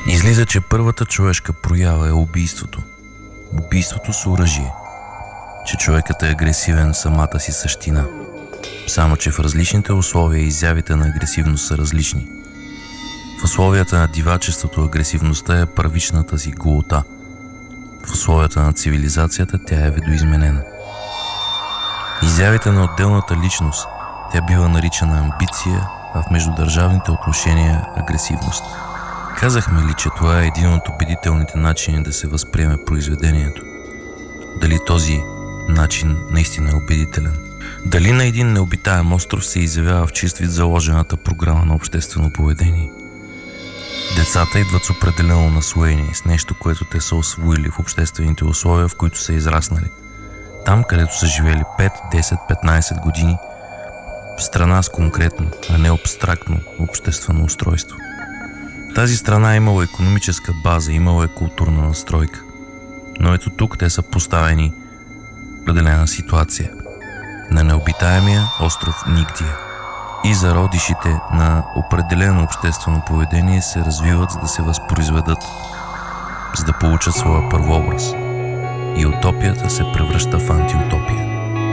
Излиза, че първата човешка проява е убийството. Убийството с оръжие. Че човекът е агресивен в самата си същина. Само че в различните условия изявите на агресивност са различни. В условията на дивачеството агресивността е първичната си голота. В условията на цивилизацията тя е видоизменена. Изявите на отделната личност тя бива наричана амбиция, а в междудържавните отношения агресивност. Казахме ли, че това е един от убедителните начини да се възприеме произведението? Дали този начин наистина е убедителен? Дали на един необитаем остров се изявява в чист вид заложената програма на обществено поведение? Децата идват с определено наслоение, с нещо, което те са усвоили в обществените условия, в които са израснали. Там, където са живели 5, 10, 15 години, в страна с конкретно, а не абстрактно обществено устройство. Тази страна е имала икономическа база, имала е културна настройка. Но ето тук те са поставени в определена ситуация. На необитаемия остров Нигдия. И зародишите на определено обществено поведение се развиват, за да се възпроизведат, за да получат своя първообраз. И утопията се превръща в антиутопия.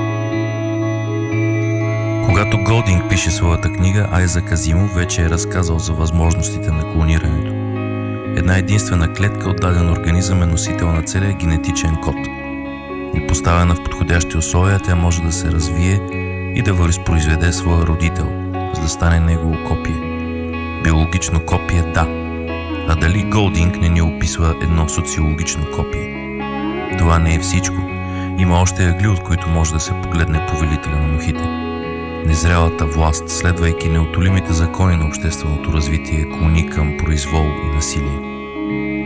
Когато Голдинг пише своята книга, Айзак Азимов вече е разказал за възможностите на клонирането. Една единствена клетка от даден организъм е носител на целия генетичен код. И поставена в подходящи условия, тя може да се развие и да възпроизведе своя родител, за да стане негово копие. Биологично копие – да. А дали Голдинг не ни описва едно социологично копие? Това не е всичко. Има още ъгли, от които може да се погледне повелителя на мухите. Незрялата власт, следвайки неотолимите закони на общественото развитие, клони към произвол и насилие.